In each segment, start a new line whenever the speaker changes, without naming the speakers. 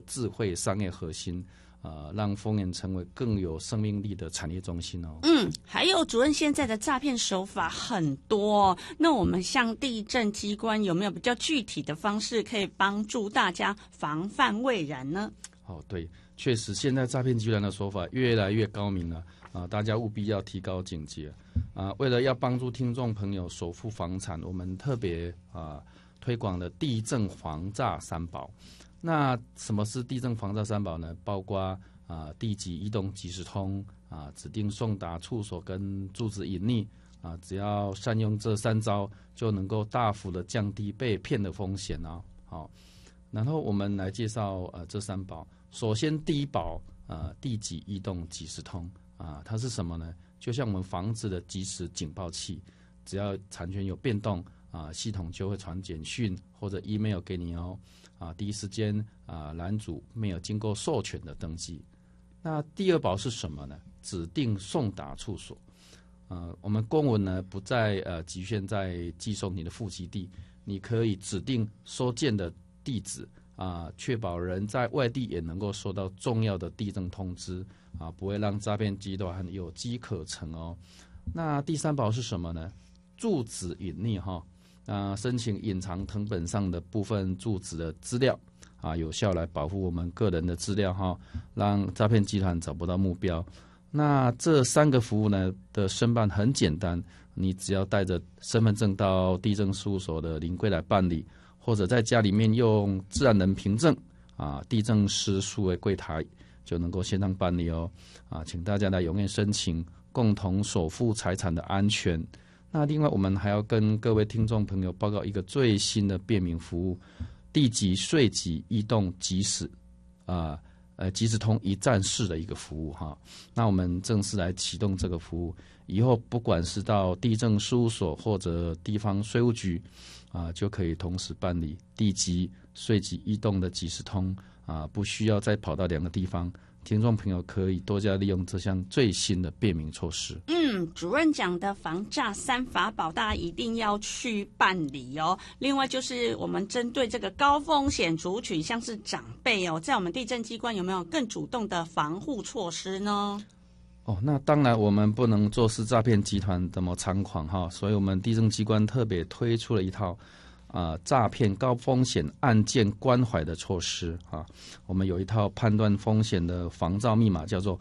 智慧商业核心，让丰原成为更有生命力的产业中心哦。
还有主任，现在的诈骗手法很多，那我们向地政机关有没有比较具体的方式可以帮助大家防范未然呢？
对，确实现在诈骗集团的手法越来越高明了大家务必要提高警觉为了要帮助听众朋友守护房产，我们特别推广了地政防诈三宝。那什么是地政防诈三宝呢？包括地籍移动即时通指定送达处所跟住址隐匿只要善用这3招，就能够大幅的降低被骗的风险然后我们来介绍这3宝。首先第一宝地籍移动即时通它是什么呢？就像我们房子的即时警报器，只要产权有变动系统就会传简讯或者 email 给你第一时间拦阻没有经过授权的登记。那第二宝是什么呢？指定送达处所我们公文呢不再局限在寄送你的户籍地，你可以指定收件的地址确保人在外地也能够收到重要的地政通知不会让诈骗集团有机可乘那第3宝是什么呢？住址隐匿申请隐藏誊本上的部分住址的资料有效来保护我们个人的资料让诈骗集团找不到目标。那这3个服务呢的申办很简单，你只要带着身份证到地政事务所的临柜来办理，或者在家里面用自然人凭证地政司数位柜台就能够线上办理请大家来踊跃申请，共同守护财产的安全。那另外我们还要跟各位听众朋友报告一个最新的便民服务，地籍税籍移动即时即时通一站式的一个服务那我们正式来启动这个服务，以后不管是到地政事务所或者地方税务局就可以同时办理地籍税籍移动的即时通不需要再跑到2个地方。听众朋友可以多加利用这项最新的便民措施。
主任讲的防诈3法宝，大家一定要去办理另外就是我们针对这个高风险族群，像是长辈在我们地政机关有没有更主动的防护措施呢？
那当然我们不能坐视诈骗集团这么猖狂所以我们地政机关特别推出了一套诈骗高风险案件关怀的措施我们有一套判断风险的防诈密码，叫做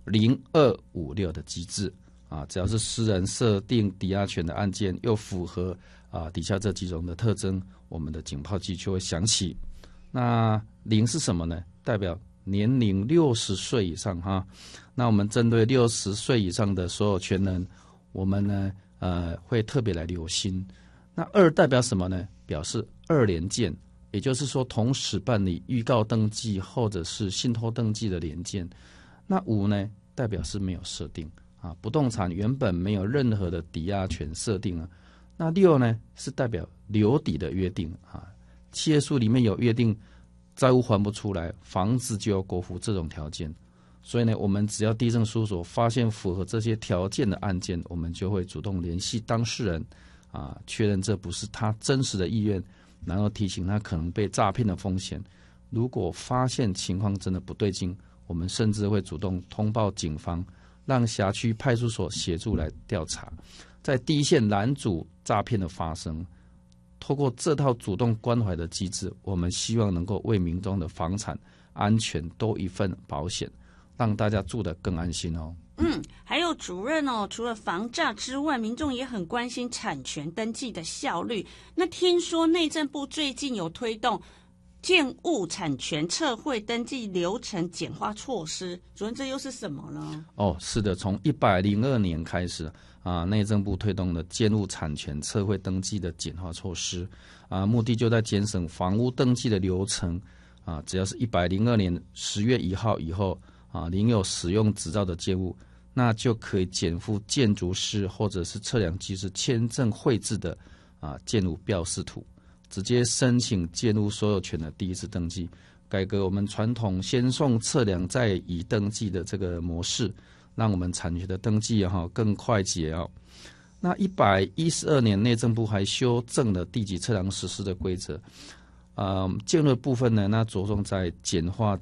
0256的机制只要是私人设定抵押权的案件，又符合底下这几种的特征，我们的警报器就会响起。那0是什么呢？代表年龄60岁以上那我们针对60岁以上的所有权人，我们呢会特别来留心。那2代表什么呢？表示2联件，也就是说同时办理预告登记或者是信托登记的联件。那5呢，代表是没有设定不动产原本没有任何的抵押权设定那6呢，是代表留抵的约定契约书里面有约定，债务还不出来，房子就要过户这种条件。所以呢，我们只要地政事务所发现符合这些条件的案件，我们就会主动联系当事人确认这不是他真实的意愿，然后提醒他可能被诈骗的风险。如果发现情况真的不对劲，我们甚至会主动通报警方，让辖区派出所协助来调查，在第一线拦阻诈骗的发生。透过这套主动关怀的机制，我们希望能够为民众的房产安全多一份保险，让大家住得更安心
还有主任除了防诈之外，民众也很关心产权登记的效率。那听说内政部最近有推动建物产权测绘登记流程简化措施，主任这又是什么呢？
是的，从102年开始内政部推动了建物产权测绘登记的简化措施目的就在节省房屋登记的流程只要是102年10月1号以后领有使用执照的建物，那就可以减负建筑师或者是测量技师签证绘制的建物标示图，直接申请建物所有权的第一次登记，改革我们传统先送测量再以登记的这个模式，让我们产权的登记更快捷那112年内政部还修正了地籍测量实施的规则建物的部分呢，那着重在简化